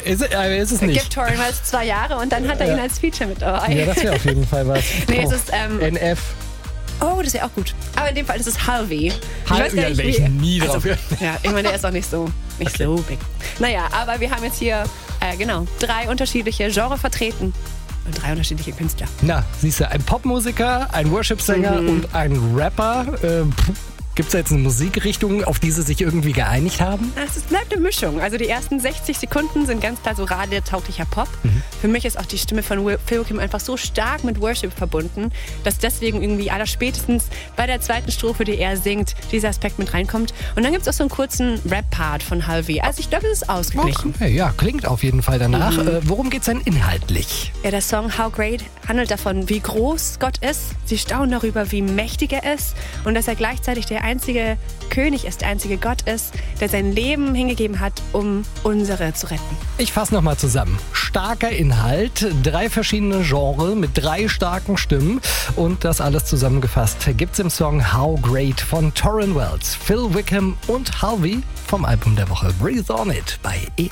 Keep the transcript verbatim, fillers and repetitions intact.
Ist, äh, ist es nicht. Gibt Torrin mal zwei Jahre und dann hat er Ja. ihn als Feature mit dabei. Ja, das wäre auf jeden Fall was. Nee, es ist, ähm, N F. Oh, das wäre auch gut. Aber in dem Fall ist es Halvey. Ich Hal- weiß gar ja, nicht, wär ich wie- nie drauf also, gekommen. Ja, ich meine, der ist auch nicht so, nicht Okay. so big. Naja, aber wir haben jetzt hier, äh, genau, drei unterschiedliche Genre vertreten und drei unterschiedliche Künstler. Na, siehst du, ein Popmusiker, ein Worship-Sänger Mhm. und ein Rapper. Ähm, Gibt es jetzt eine Musikrichtung, auf die sie sich irgendwie geeinigt haben? Ach, Es bleibt eine Mischung. Also die ersten sechzig Sekunden sind ganz klar so radiotauglicher Pop. Mhm. Für mich ist auch die Stimme von Will- Phil Kim einfach so stark mit Worship verbunden, dass deswegen irgendwie allerspätestens bei der zweiten Strophe, die er singt, dieser Aspekt mit reinkommt. Und dann gibt es auch so einen kurzen Rap-Part von Halvey. Also ich glaube, es ist ausgeglichen. Okay, ja, klingt auf jeden Fall danach. Mhm. Äh, worum geht's denn inhaltlich? Ja, der Song How Great handelt davon, wie groß Gott ist. Sie staunen darüber, wie mächtig er ist und dass er gleichzeitig der einzige König ist, der einzige Gott ist, der sein Leben hingegeben hat, um unsere zu retten. Ich fasse nochmal zusammen. Starker Inhalt, drei verschiedene Genres mit drei starken Stimmen und das alles zusammengefasst gibt's im Song How Great von Torrin Wells, Phil Wickham und Halvey vom Album der Woche Breathe On It bei E